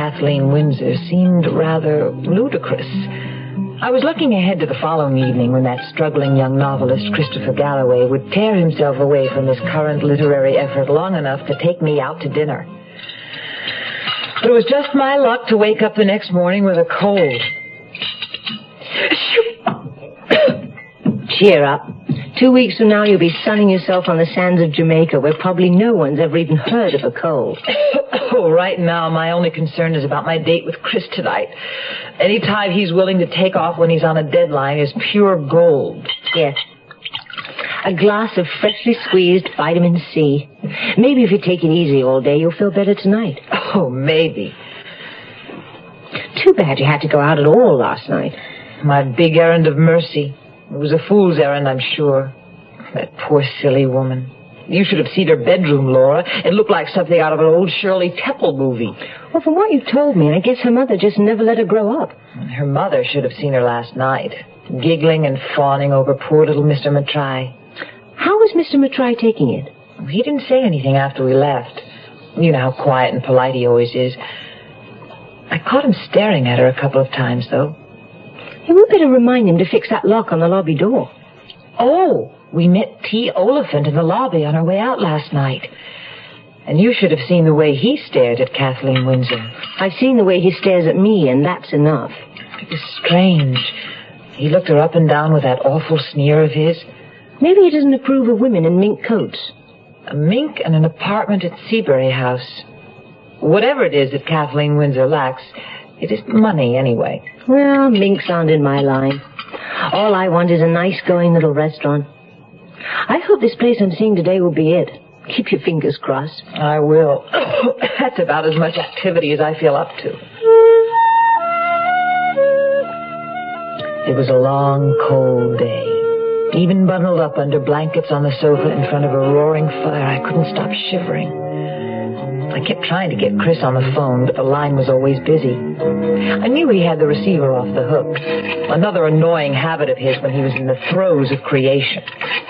Kathleen Windsor seemed rather ludicrous. I was looking ahead to the following evening when that struggling young novelist, Christopher Galloway, would tear himself away from his current literary effort long enough to take me out to dinner. But it was just my luck to wake up the next morning with a cold. Cheer up. 2 weeks from now, you'll be sunning yourself on the sands of Jamaica, where probably no one's ever even heard of a cold. Oh, right now, my only concern is about my date with Chris tonight. Any time he's willing to take off when he's on a deadline is pure gold. Yes. A glass of freshly squeezed vitamin C. Maybe if you take it easy all day, you'll feel better tonight. Oh, maybe. Too bad you had to go out at all last night. My big errand of mercy. It was a fool's errand, I'm sure. That poor, silly woman. You should have seen her bedroom, Laura. It looked like something out of an old Shirley Temple movie. Well, from what you've told me, I guess her mother just never let her grow up. Her mother should have seen her last night, giggling and fawning over poor little Mr. Matrai. How was Mr. Matrai taking it? He didn't say anything after we left. You know how quiet and polite he always is. I caught him staring at her a couple of times, though. You would better remind him to fix that lock on the lobby door. Oh, we met T. Oliphant in the lobby on our way out last night. And you should have seen the way he stared at Kathleen Windsor. I've seen the way he stares at me, and that's enough. It was strange. He looked her up and down with that awful sneer of his. Maybe he doesn't approve of women in mink coats. A mink and an apartment at Seabury House. Whatever it is that Kathleen Windsor lacks, it isn't money anyway. Well, minks aren't in my line. All I want is a nice going little restaurant. I hope this place I'm seeing today will be it. Keep your fingers crossed. I will. That's about as much activity as I feel up to. It was a long, cold day. Even bundled up under blankets on the sofa in front of a roaring fire, I couldn't stop shivering. I kept trying to get Chris on the phone, but the line was always busy. I knew he had the receiver off the hook. Another annoying habit of his when he was in the throes of creation.